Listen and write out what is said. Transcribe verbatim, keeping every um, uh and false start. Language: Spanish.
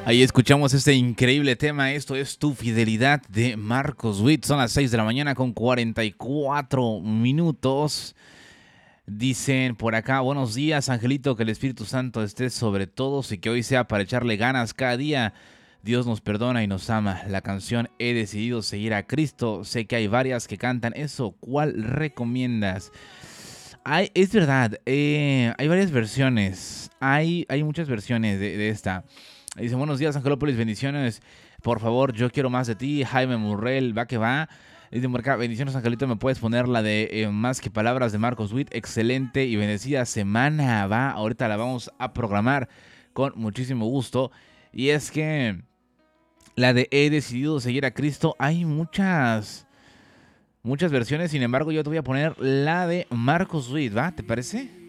Ahí escuchamos este increíble tema. Esto es Tu Fidelidad de Marcos Witt. Son las seis de la mañana con cuarenta y cuatro minutos. Dicen por acá, buenos días, Angelito, que el Espíritu Santo esté sobre todos y que hoy sea para echarle ganas cada día. Dios nos perdona y nos ama. La canción He decidido seguir a Cristo. Sé que hay varias que cantan eso. ¿Cuál recomiendas? Hay, es verdad, eh, hay varias versiones. Hay, hay muchas versiones de, de esta. Dice, buenos días, Angelópolis, bendiciones. Por favor, yo quiero más de ti. Jaime Murrell, va que va. Dice por acá, bendiciones, Angelito, ¿me puedes poner la de eh, Más que Palabras de Marcos Witt? Excelente y bendecida semana, va. Ahorita la vamos a programar con muchísimo gusto. Y es que la de He decidido seguir a Cristo, hay muchas, muchas versiones. Sin embargo, yo te voy a poner la de Marcos Witt, ¿va? ¿Te parece?